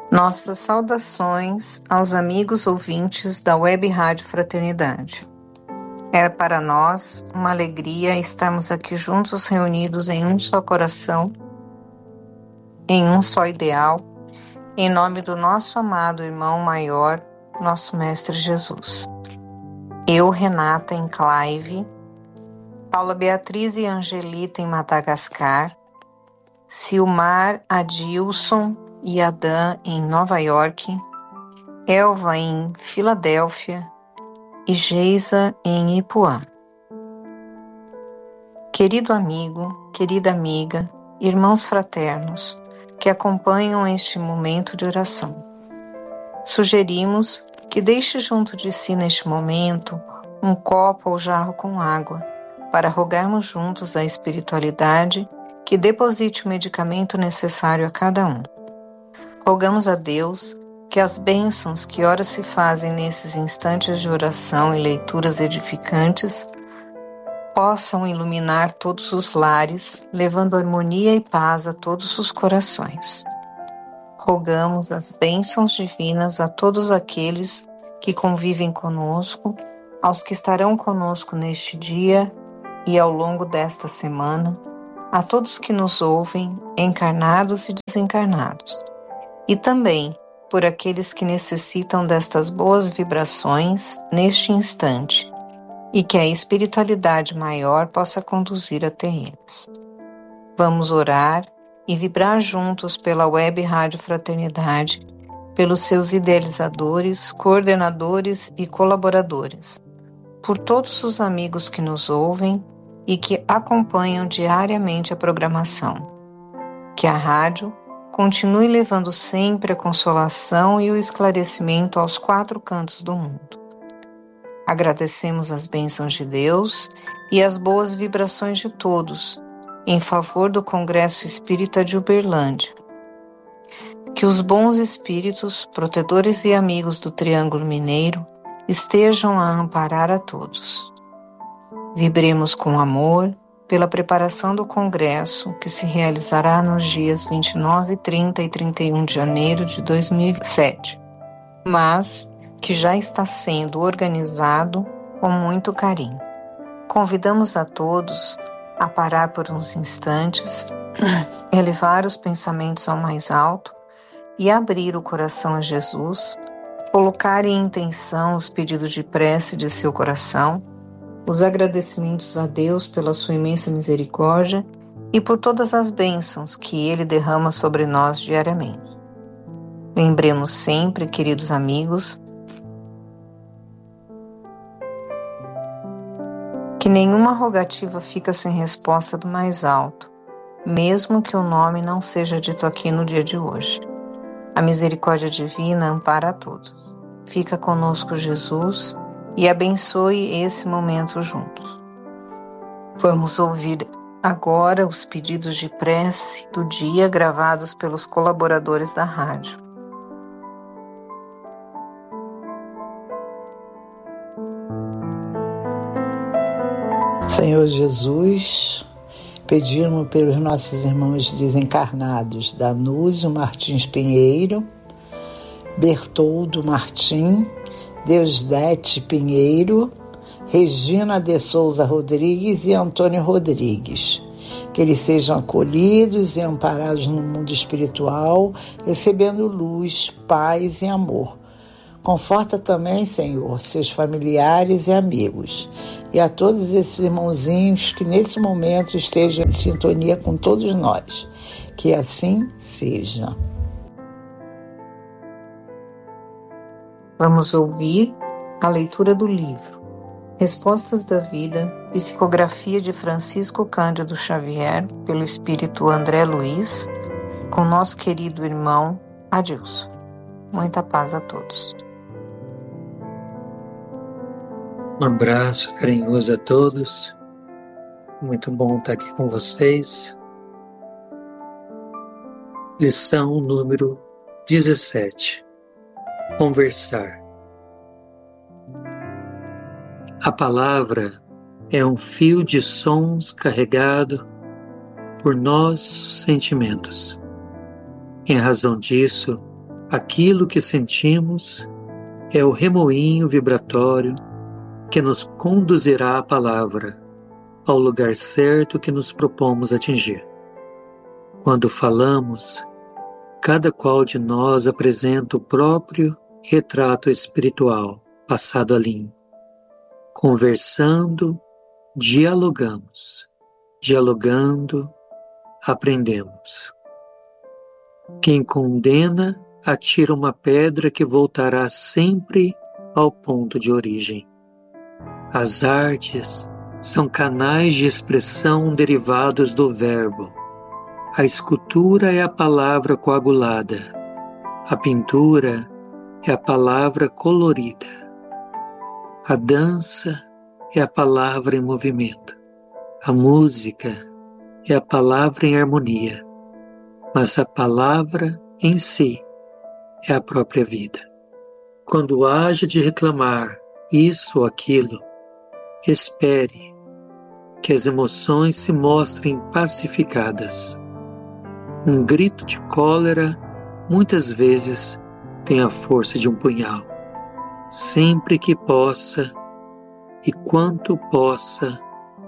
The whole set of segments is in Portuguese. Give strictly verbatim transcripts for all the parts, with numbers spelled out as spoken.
Nossas saudações aos amigos ouvintes da Web Rádio Fraternidade. É para nós uma alegria estarmos aqui juntos reunidos em um só coração, em um só ideal, em nome do nosso amado irmão maior, nosso Mestre Jesus. Eu, Renata, em Clive, Paula Beatriz e Angelita em Madagascar, Silmar, Adilson e Adã em Nova York, Elva em Filadélfia e Geisa em Ipuã. Querido amigo, querida amiga, irmãos fraternos que acompanham este momento de oração, sugerimos que deixe junto de si neste momento um copo ou jarro com água para rogarmos juntos à espiritualidade que deposite o medicamento necessário a cada um. Rogamos a Deus que as bênçãos que ora se fazem nesses instantes de oração e leituras edificantes possam iluminar todos os lares, levando harmonia e paz a todos os corações. Rogamos as bênçãos divinas a todos aqueles que convivem conosco, aos que estarão conosco neste dia e ao longo desta semana, a todos que nos ouvem, encarnados e desencarnados. E também por aqueles que necessitam destas boas vibrações neste instante e que a espiritualidade maior possa conduzir até eles. Vamos orar e vibrar juntos pela Web Rádio Fraternidade, pelos seus idealizadores, coordenadores e colaboradores, por todos os amigos que nos ouvem e que acompanham diariamente a programação. Que a rádio continue levando sempre a consolação e o esclarecimento aos quatro cantos do mundo. Agradecemos as bênçãos de Deus e as boas vibrações de todos em favor do Congresso Espírita de Uberlândia. Que os bons espíritos, protetores e amigos do Triângulo Mineiro estejam a amparar a todos. Vibremos com amor pela preparação do Congresso, que se realizará nos dias vinte e nove, trinta e trinta e um de janeiro de dois mil e sete, mas que já está sendo organizado com muito carinho. Convidamos a todos a parar por uns instantes, elevar os pensamentos ao mais alto e abrir o coração a Jesus, colocar em intenção os pedidos de prece de seu coração, os agradecimentos a Deus pela sua imensa misericórdia e por todas as bênçãos que Ele derrama sobre nós diariamente. Lembremos sempre, queridos amigos, que nenhuma rogativa fica sem resposta do mais alto, mesmo que o nome não seja dito aqui no dia de hoje. A misericórdia divina ampara a todos. Fica conosco, Jesus, e abençoe esse momento juntos. Vamos ouvir agora os pedidos de prece do dia gravados pelos colaboradores da rádio. Senhor Jesus, pedimos pelos nossos irmãos desencarnados Danúzio Martins Pinheiro, Bertoldo Martim, Deusdete Pinheiro, Regina de Souza Rodrigues e Antônio Rodrigues. Que eles sejam acolhidos e amparados no mundo espiritual, recebendo luz, paz e amor. Conforta também, Senhor, seus familiares e amigos, e a todos esses irmãozinhos que nesse momento estejam em sintonia com todos nós. Que assim seja. Vamos ouvir a leitura do livro Respostas da Vida, psicografia de Francisco Cândido Xavier, pelo Espírito André Luiz, com nosso querido irmão Adilson. Muita paz a todos. Um abraço carinhoso a todos. Muito bom estar aqui com vocês. Lição número dezessete. Conversar. A palavra é um fio de sons carregado por nossos sentimentos. Em razão disso, Aquilo que sentimos é o remoinho vibratório que nos conduzirá à palavra, ao lugar certo que nos propomos atingir. Quando falamos, cada qual de nós apresenta o próprio retrato espiritual passado a limpo. Conversando, dialogamos. Dialogando, aprendemos. Quem condena, atira uma pedra que voltará sempre ao ponto de origem. As artes são canais de expressão derivados do verbo. A escultura é a palavra coagulada. A pintura é a palavra colorida. A dança é a palavra em movimento. A música é a palavra em harmonia. Mas a palavra em si é a própria vida. Quando haja de reclamar isso ou aquilo, espere que as emoções se mostrem pacificadas. Um grito de cólera muitas vezes tem a força de um punhal. Sempre que possa e quanto possa,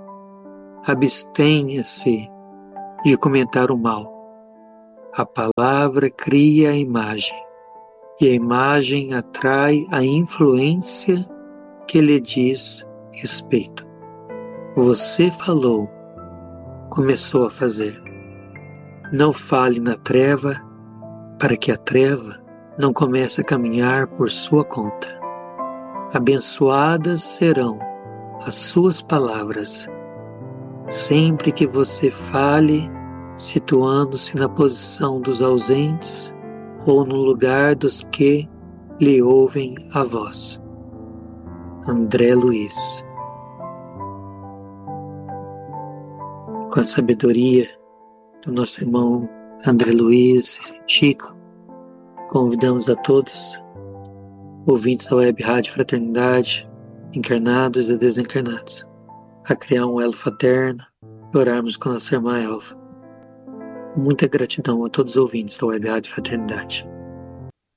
abstenha-se de comentar o mal. A palavra cria a imagem, e a imagem atrai a influência que lhe diz respeito. Você falou, começou a fazer. Não fale na treva, para que a treva não comece a caminhar por sua conta. Abençoadas serão as suas palavras, sempre que você fale, situando-se na posição dos ausentes ou no lugar dos que lhe ouvem a voz. André Luiz. Com a sabedoria do nosso irmão André Luiz Chico, convidamos a todos, ouvintes da Web Rádio Fraternidade, encarnados e desencarnados, a criar um elo fraterno e orarmos com nossa irmã Elva. Muita gratidão a todos os ouvintes da Web Rádio Fraternidade.